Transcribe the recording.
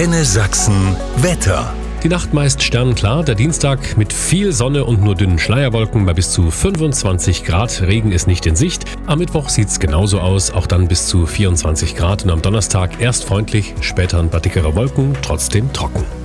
Antenne Sachsen Wetter. Die Nacht meist sternenklar, der Dienstag mit viel Sonne und nur dünnen Schleierwolken bei bis zu 25 Grad. Regen ist nicht in Sicht. Am Mittwoch sieht's genauso aus, auch dann bis zu 24 Grad. Und am Donnerstag erst freundlich, später ein paar dickere Wolken, trotzdem trocken.